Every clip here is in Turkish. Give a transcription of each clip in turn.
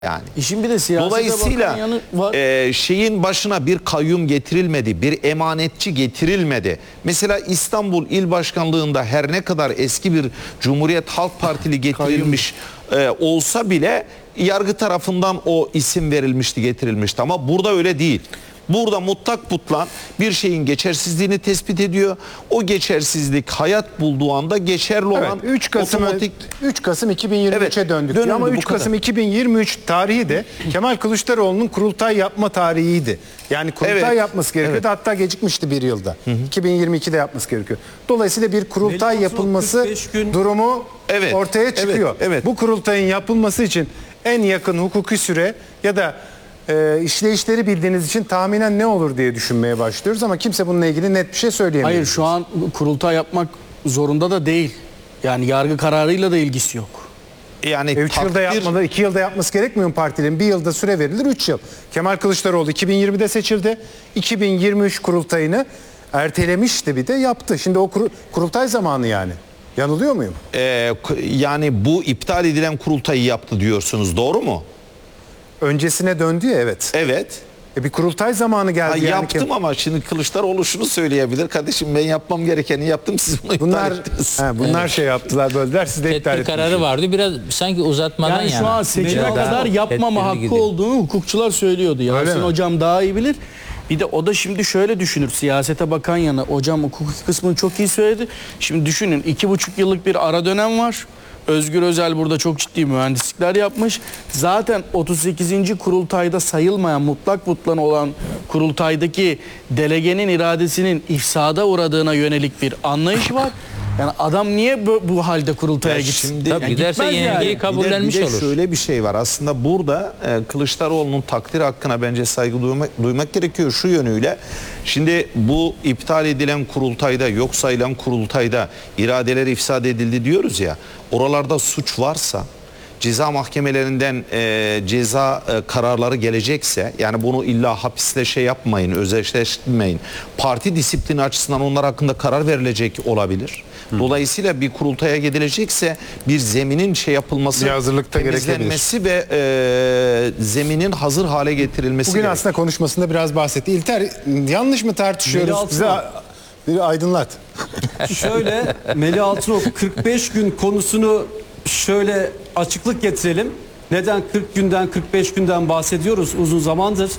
Yani. İşin bir de siyasete Dolayısıyla bakan yanı var. Şeyin başına bir kayyum getirilmedi, bir emanetçi getirilmedi. Mesela İstanbul İl Başkanlığı'nda her ne kadar eski bir Cumhuriyet Halk Partili getirilmiş olsa bile yargı tarafından o isim verilmişti, getirilmişti. Ama burada öyle değil. Burada mutlak butlan bir şeyin geçersizliğini tespit ediyor. O geçersizlik hayat bulduğu anda geçerli olan 3 Kasım otomatik... 3 Kasım 2023'e döndük. dönüldü, Ama bu 3 Kasım 2023 tarihi de Kemal Kılıçdaroğlu'nun kurultay yapma tarihiydi. Yani kurultay yapması gerekiyordu. Hatta gecikmişti bir yılda. 2022'de yapması gerekiyor. Dolayısıyla bir kurultay yapılması durumu ortaya çıkıyor. Bu kurultayın yapılması için en yakın hukuki süre ya da işleyişleri bildiğiniz için tahminen ne olur diye düşünmeye başlıyoruz ama kimse bununla ilgili net bir şey söyleyemiyor. Hayır, şu an kurultay yapmak zorunda da değil. Yani yargı kararıyla da ilgisi yok. Yani 3 yılda yapmalı, 2 yılda yapması gerekmiyor mu partilerin? Bir yılda süre verilir, 3 yıl. Kemal Kılıçdaroğlu 2020'de seçildi. 2023 kurultayını ertelemişti, bir de yaptı. Şimdi o kurultay zamanı yani. Yanılıyor muyum? Yani bu iptal edilen kurultayı yaptı diyorsunuz, doğru mu? Öncesine döndü ya, evet. Evet. Bir kurultay zamanı geldi. Yani yaptım ama şimdi Kılıçdaroğlu şunu söyleyebilir. Kardeşim, ben yapmam gerekeni yaptım, siz bunu iptal ettiniz. Bunlar şey yaptılar, böldüler, siz de iptal Tedbir ettiniz. kararı vardı. Biraz sanki uzatmadan Yani şu an seçime kadar yapmama hakkı olduğunu hukukçular söylüyordu. Yasin hocam daha iyi bilir. Bir de o da şimdi şöyle düşünür. Siyasete bakan yana hocam hukuki kısmını çok iyi söyledi. Şimdi düşünün, 2,5 yıllık bir ara dönem var. Özgür Özel burada çok ciddi mühendislikler yapmış. Zaten 38. kurultayda sayılmayan, mutlak butlan olan kurultaydaki delegenin iradesinin ifsada uğradığına yönelik bir anlayış var. Yani adam niye bu halde kurultaya gitsin? Şimdi Tabii giderse yenilgiyi kabullenmiş bir de olur. şöyle bir şey var. Aslında burada Kılıçdaroğlu'nun takdir hakkına bence saygı duymak gerekiyor şu yönüyle. Şimdi bu iptal edilen kurultayda, yok sayılan kurultayda iradeler ifsad edildi diyoruz ya. Oralarda suç varsa, ceza mahkemelerinden ceza kararları gelecekse, yani bunu illa hapisle şey yapmayın, özdeşleştirmeyin. Parti disiplini açısından onlar hakkında karar verilecek olabilir. Dolayısıyla bir kurultaya gidilecekse bir zeminin şey yapılması, temizlenmesi ve zeminin hazır hale getirilmesi Bugün gerekir. aslında konuşmasında biraz bahsetti. İlter, yanlış mı tartışıyoruz? Bize bir aydınlat. Şöyle, Melih Altınok 45 gün konusunu şöyle açıklık getirelim. Neden 40 günden 45 günden bahsediyoruz uzun zamandır?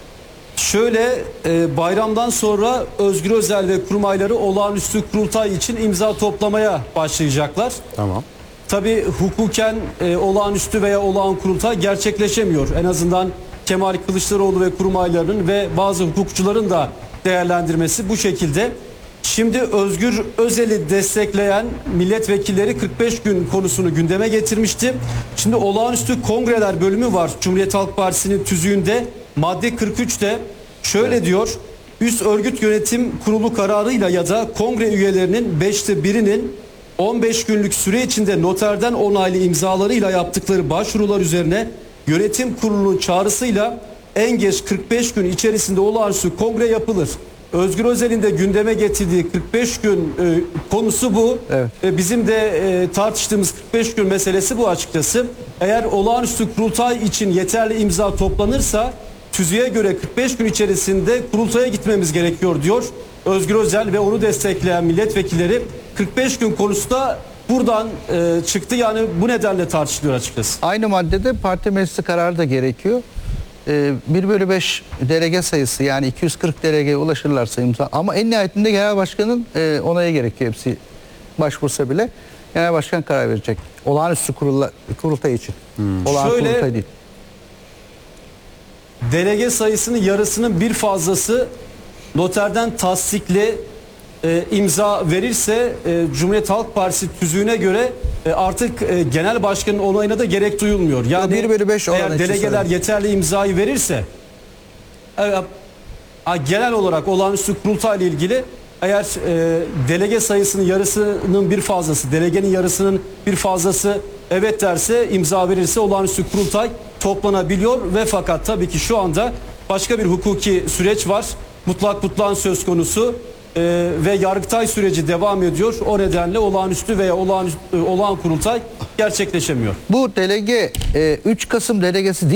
Şöyle, bayramdan sonra Özgür Özel ve kurmayları olağanüstü kurultay için imza toplamaya başlayacaklar. Tamam. Tabii hukuken olağanüstü veya olağan kurultay gerçekleşemiyor. En azından Kemal Kılıçdaroğlu ve kurmaylarının ve bazı hukukçuların da değerlendirmesi bu şekilde. Şimdi Özgür Özel'i destekleyen milletvekilleri 45 gün konusunu gündeme getirmişti. Şimdi olağanüstü kongreler bölümü var Cumhuriyet Halk Partisi'nin tüzüğünde. Madde 43'te şöyle diyor: üst örgüt yönetim kurulu kararıyla ya da kongre üyelerinin 5'te 1'inin 15 günlük süre içinde noterden onaylı imzalarıyla yaptıkları başvurular üzerine yönetim kurulunun çağrısıyla en geç 45 gün içerisinde olağanüstü kongre yapılır. Özgür Özel'in de gündeme getirdiği 45 gün konusu bu. Evet. Bizim de tartıştığımız 45 gün meselesi bu açıkçası. Eğer olağanüstü kurultay için yeterli imza toplanırsa tüzüğe göre 45 gün içerisinde kurultaya gitmemiz gerekiyor diyor Özgür Özel ve onu destekleyen milletvekilleri. 45 gün konusu da buradan çıktı, yani bu nedenle tartışılıyor açıkçası. Aynı maddede parti meclisi kararı da gerekiyor. 1/5 delege sayısı, yani 240 delegeye ulaşırlarsa imza, ama en nihayetinde genel başkanın onaya gerekiyor, hepsi başvursa bile genel başkan karar verecek. Olağanüstü kurultay için. Olağan kurultay değil. Delege sayısının yarısının bir fazlası noterden tasdikli imza verirse Cumhuriyet Halk Partisi tüzüğüne göre artık genel başkanın onayına da gerek duyulmuyor. Yani 1/5 eğer delegeler yeterli imzayı verirse genel olarak olağanüstü kurultayla ilgili eğer delege sayısının yarısının bir fazlası, delegenin yarısının bir fazlası evet derse, imza verirse olağanüstü kurultay toplanabiliyor ve fakat tabii ki şu anda başka bir hukuki süreç var. Mutlak butlan söz konusu. ve Yargıtay süreci devam ediyor. O nedenle olağanüstü veya olağan kurultay gerçekleşemiyor. Bu delege 3 Kasım delegesi